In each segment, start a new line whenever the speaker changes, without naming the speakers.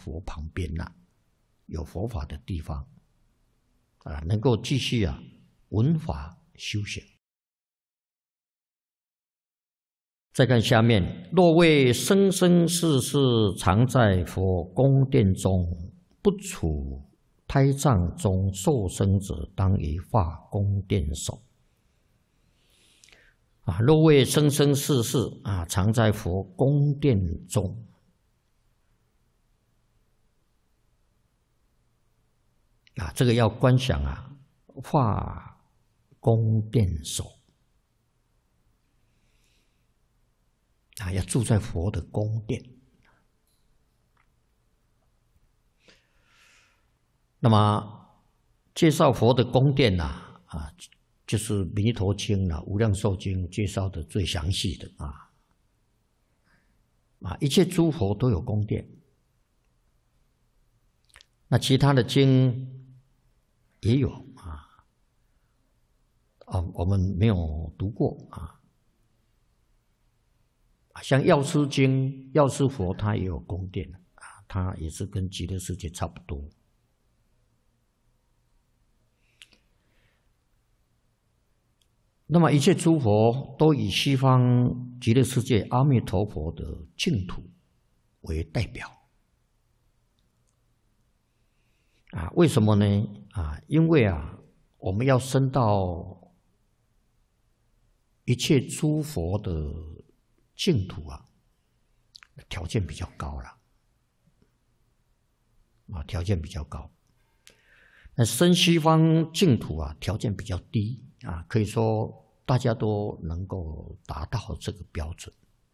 佛旁边呐，有佛法的地方啊，能够继续啊闻法修行。再看下面，若为生生世世常在佛宫殿中，不处胎藏中受生者，当于化宫殿首。啊，若为生生世世啊常在佛宫殿中，啊，这个要观想啊，化宫殿首。啊，要住在佛的宫殿。那么介绍佛的宫殿呐，就是《弥陀经》啦，《无量寿经》介绍的最详细的一切诸佛都有宫殿。那其他的经也有我们没有读过像《药师经》，药师佛他也有宫殿他也是跟极乐世界差不多。那么一切诸佛都以西方极乐世界阿弥陀佛的净土为代表为什么呢？因为我们要升到一切诸佛的净土条件比较高了条件比较高。那升西方净土条件比较低可以说大家都能够达到这个标准。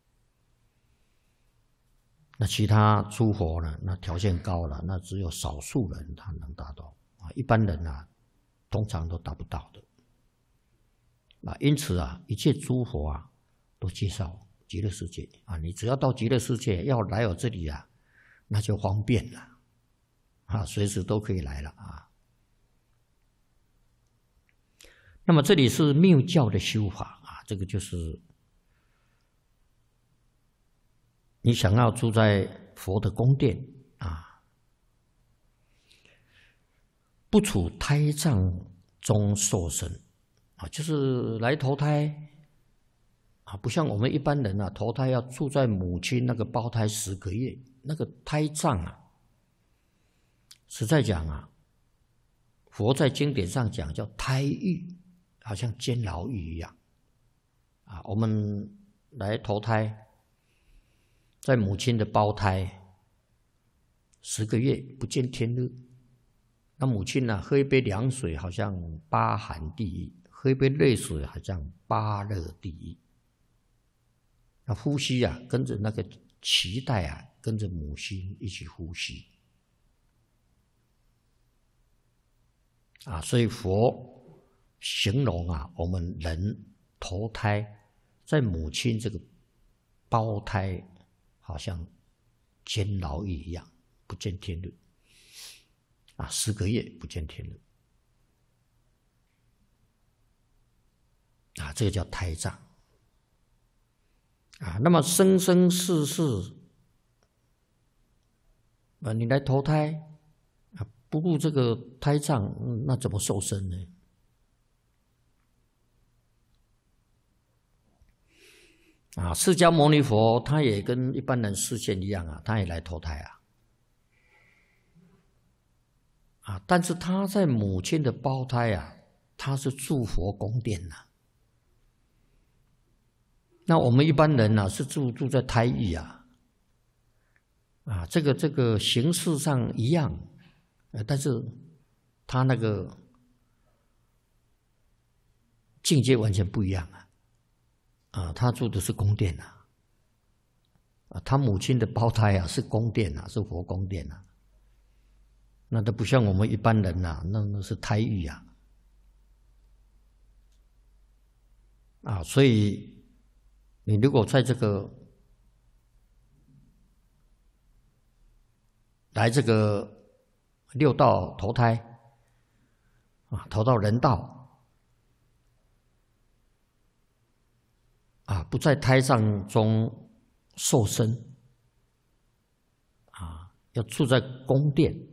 那其他诸佛呢？那条件高了，那只有少数人他能达到一般人通常都达不到的因此一切诸佛都介绍极乐世界你只要到极乐世界要来我这里那就方便了随时都可以来了那么这里是密教的修法这个就是你想要住在佛的宫殿不处胎藏中受生就是来投胎不像我们一般人投胎要住在母亲那个胞胎10个月，那个胎藏实在讲佛在经典上讲叫胎狱，好像监牢狱一样我们来投胎在母亲的胞胎10个月不见天日，那母亲喝一杯凉水好像8寒地狱，喝一杯热水好像8热地狱。那呼吸跟着那个脐带跟着母亲一起呼吸所以佛形容我们人投胎在母亲这个胞胎好像监牢狱一样，不见天日10个月不见天日这个叫胎藏那么生生世世你来投胎不顾这个胎藏那怎么受生呢？释迦牟尼佛他也跟一般人视线一样他也来投胎但是他在母亲的胞胎他是住佛宫殿那我们一般人是住在胎狱这个形式上一样但是他那个境界完全不一样他住的是宫殿他母亲的胞胎是宫殿是佛宫殿那都不像我们一般人那是胎狱所以你如果在这个来这个六道投胎投到人道不在胎藏中受生要住在宫殿